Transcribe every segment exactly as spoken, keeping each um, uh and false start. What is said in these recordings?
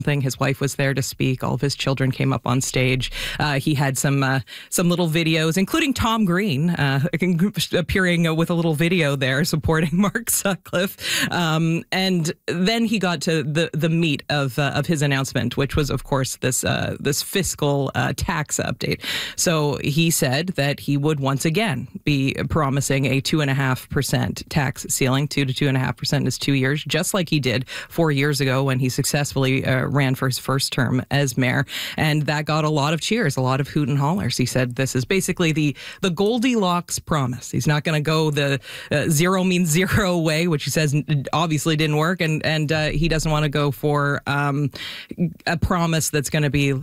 thing. His wife was there to speak. All of his children came up on stage. Uh, he had some uh, some little videos, including Tom Green uh, appearing with a little video there supporting Mark Sutcliffe. Um, and then he got to the the meat of uh, of his announcement, which was, of course, this uh, this fiscal uh, tax update. So he said that he would once again be promising a two and a half percent tax ceiling, two to two and a half percent is two years, just like he did four years ago when he successfully uh, ran for his first term as mayor. And that got a lot of cheers, a lot of hoot and hollers. He said this is basically the, the Goldilocks promise. He's not going to go the uh, zero means zero way, which he says obviously didn't work. And, and uh, he doesn't want to go for um, a promise that's going to be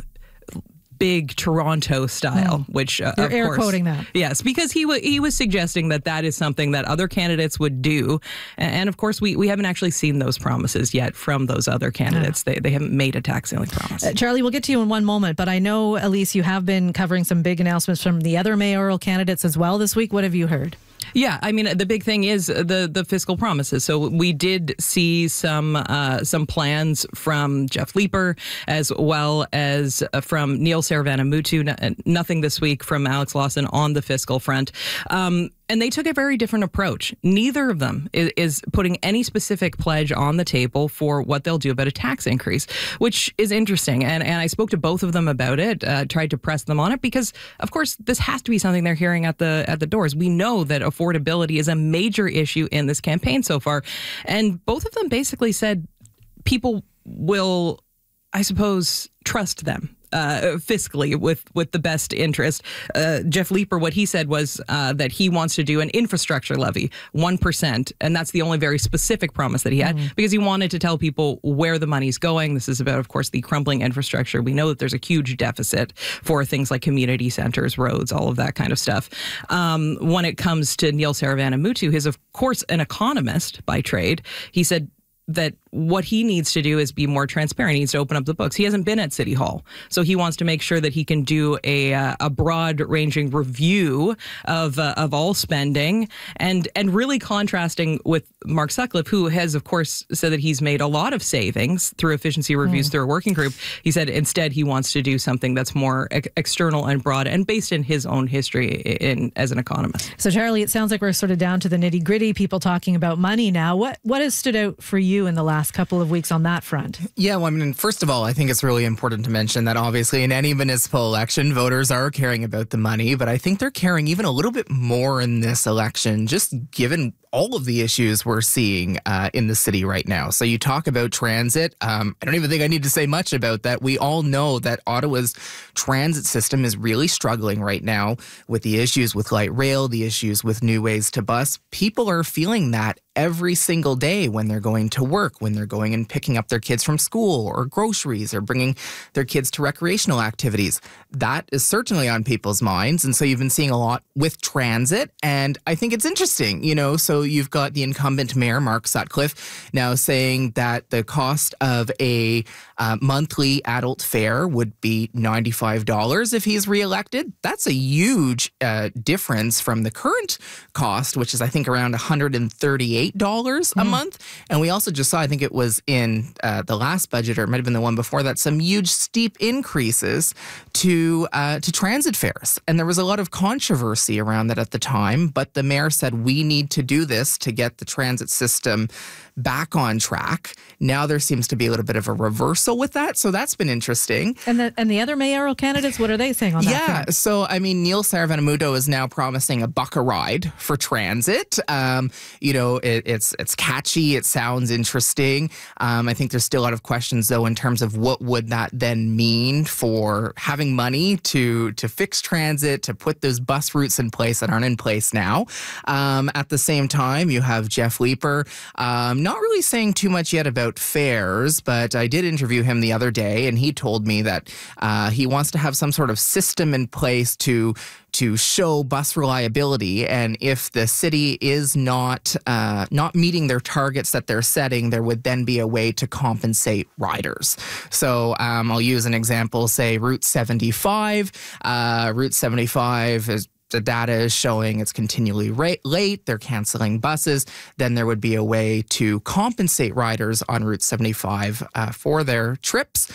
big Toronto style, mm. which uh, You're of air course, quoting that. Yes, because he w- he was suggesting that that is something that other candidates would do, and, and of course we, we haven't actually seen those promises yet from those other candidates. Yeah. They they haven't made a tax ceiling promise. Uh, Charlie, we'll get to you in one moment, but I know, Elise, you have been covering some big announcements from the other mayoral candidates as well this week. What have you heard? Yeah, I mean, the big thing is the the fiscal promises. So we did see some uh, some plans from Jeff Leeper as well as uh, from Neil Saravanamuttu. No, nothing this week from Alex Lawson on the fiscal front. Um, And they took a very different approach. Neither of them is, is putting any specific pledge on the table for what they'll do about a tax increase, which is interesting. And and I spoke to both of them about it, uh, tried to press them on it, because, of course, this has to be something they're hearing at the at the doors. We know that affordability is a major issue in this campaign so far. And both of them basically said people will, I suppose, trust them. Uh, fiscally with, with the best interest. Uh, Jeff Leeper, what he said was uh, that he wants to do an infrastructure levy, one percent. And that's the only very specific promise that he had, mm-hmm. because he wanted to tell people where the money's going. This is about, of course, the crumbling infrastructure. We know that there's a huge deficit for things like community centers, roads, all of that kind of stuff. Um, when it comes to Neil Saravanamuttu, who's, of course, an economist by trade, he said that what he needs to do is be more transparent. He needs to open up the books. He hasn't been at City Hall, so he wants to make sure that he can do a uh, a broad-ranging review of uh, of all spending, and and really contrasting with Mark Sutcliffe, who has, of course, said that he's made a lot of savings through efficiency reviews mm. through a working group. He said instead he wants to do something that's more ex- external and broad and based in his own history in as an economist. So, Charlie, it sounds like we're sort of down to the nitty-gritty, people talking about money now. What what has stood out for you in the last couple of weeks on that front? Yeah, well, I mean, first of all, I think it's really important to mention that obviously in any municipal election, voters are caring about the money, but I think they're caring even a little bit more in this election, just given all of the issues we're seeing uh, in the city right now. So you talk about transit. Um, I don't even think I need to say much about that. We all know that Ottawa's transit system is really struggling right now with the issues with light rail, the issues with new ways to bus. People are feeling that every single day when they're going to work, when they're going and picking up their kids from school or groceries or bringing their kids to recreational activities. That is certainly on people's minds. And so you've been seeing a lot with transit. And I think it's interesting, you know, so you've got the incumbent mayor, Mark Sutcliffe, now saying that the cost of a uh, monthly adult fare would be ninety-five dollars if he's reelected. That's a huge uh, difference from the current cost, which is, I think, around one hundred thirty-eight dollars a mm. month. And we also just saw, I think it was in uh, the last budget, or it might have been the one before that, some huge steep increases to uh, to transit fares. And there was a lot of controversy around that at the time. But the mayor said, we need to do this to get the transit system back on track. Now there seems to be a little bit of a reversal with that. So that's been interesting. And the and the other mayoral candidates, what are they saying on that? Yeah. front? So, I mean, Neil Saravanamuttu is now promising a buck a ride for transit. Um, you know, it, it's it's catchy. It sounds interesting. Um, I think there's still a lot of questions, though, in terms of what would that then mean for having money to, to fix transit, to put those bus routes in place that aren't in place now. Um, at the same time, you have Jeff Leeper, um, not really saying too much yet about fares, but I did interview him the other day, and he told me that uh, he wants to have some sort of system in place to to show bus reliability, and if the city is not uh, not meeting their targets that they're setting, there would then be a way to compensate riders. So um, I'll use an example, say Route seventy-five. Uh, Route seventy-five is the data is showing it's continually ra- late, they're canceling buses, then there would be a way to compensate riders on Route seventy-five uh, for their trips.